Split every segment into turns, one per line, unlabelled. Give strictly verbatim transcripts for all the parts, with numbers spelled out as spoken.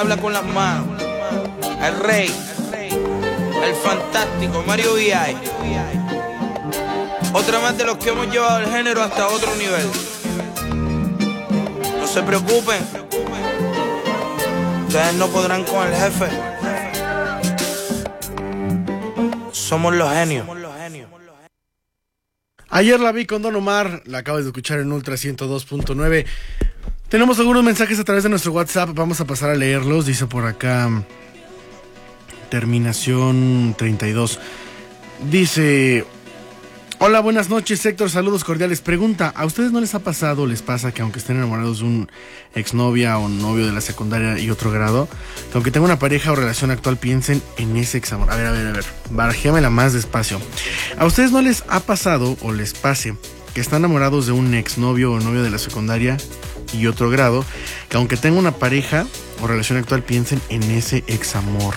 Habla con las manos. El rey, el fantástico Mario V I. Otra más de los que hemos llevado el género hasta otro nivel. No se preocupen, ustedes no podrán con el jefe. Somos los genios.
Ayer la vi con Don Omar, la acabas de escuchar en Ultra ciento dos punto nueve. Tenemos algunos mensajes a través de nuestro WhatsApp, vamos a pasar a leerlos. Dice por acá, terminación treinta y dos. Dice: hola, buenas noches, Héctor, saludos cordiales. Pregunta, ¿a ustedes no les ha pasado o les pasa que aunque estén enamorados de un exnovia o novio de la secundaria y otro grado, que aunque tengan una pareja o relación actual piensen en ese examor? A ver, a ver, a ver, barajéamela más despacio. ¿A ustedes no les ha pasado o les pase que están enamorados de un exnovio o novio de la secundaria y otro grado, que aunque tengan una pareja o relación actual piensen en ese examor?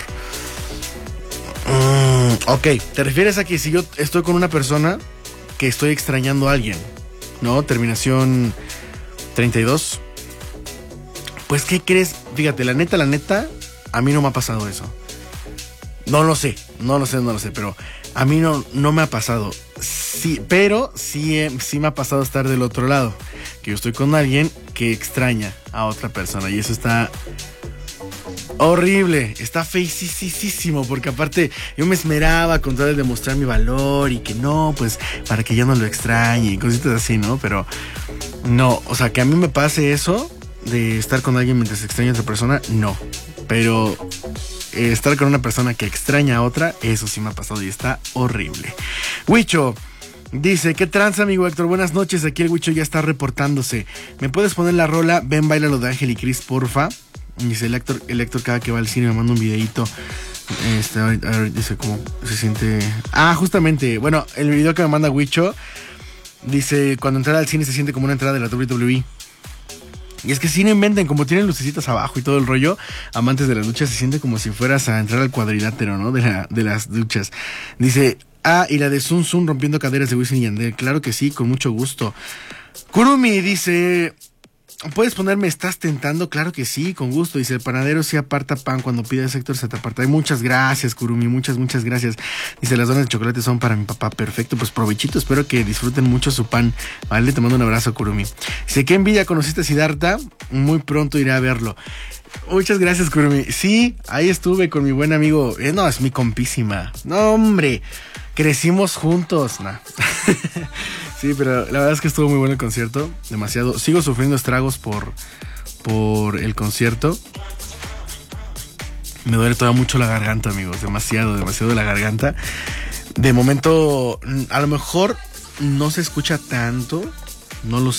Mm, ok, ¿te refieres a que si yo estoy con una persona que estoy extrañando a alguien, ¿no? Terminación treinta y dos. Pues, ¿qué crees? Fíjate, la neta, la neta, a mí no me ha pasado eso. No lo sé, no lo sé, no lo sé, pero a mí no, no me ha pasado. Sí, pero sí, eh, sí me ha pasado estar del otro lado, que yo estoy con alguien que extraña a otra persona, y eso está horrible, está feísimo, porque aparte yo me esmeraba con tal de demostrar mi valor y que no, pues para que ya no lo extrañe y cositas así, ¿no? Pero no, o sea, que a mí me pase eso de estar con alguien mientras extraña a otra persona, no. Pero eh, estar con una persona que extraña a otra, eso sí me ha pasado y está horrible. Huicho dice: ¿qué tranza, amigo Héctor? Buenas noches, aquí el Huicho ya está reportándose. ¿Me puedes poner la rola Ven, baila lo de Ángel y Cris, porfa? Dice el Héctor, el Héctor cada que va al cine me manda un videito. Este, a ver, a ver, dice cómo se siente. Ah, justamente, bueno, el video que me manda Huicho dice: cuando entrar al cine se siente como una entrada de la doble u doble u E. Y es que sí, no inventen, como tienen lucecitas abajo y todo el rollo, amantes de las luchas, se siente como si fueras a entrar al cuadrilátero, ¿no? De, la, de las luchas. Dice: ah, y la de Sun Sun rompiendo caderas de Wisin y Yandel. Claro que sí, con mucho gusto. Kurumi dice: ¿puedes ponerme Estás Tentando? Claro que sí, con gusto. Dice: el panadero sí aparta pan, cuando pide sector se te aparta. Y muchas gracias, Kurumi, muchas, muchas gracias. Dice: las donas de chocolate son para mi papá. Perfecto, pues provechito, espero que disfruten mucho su pan. Vale, te mando un abrazo, Kurumi. Dice: qué envidia conociste a Siddhartha, muy pronto iré a verlo. Muchas gracias, Kurumi. Sí, ahí estuve con mi buen amigo. Eh, no, es mi compísima. No, hombre, crecimos juntos. Nah. Sí, pero la verdad es que estuvo muy bueno el concierto. Demasiado. Sigo sufriendo estragos por, por el concierto. Me duele todavía mucho la garganta, amigos. Demasiado, demasiado de la garganta. De momento, a lo mejor no se escucha tanto. No lo sé.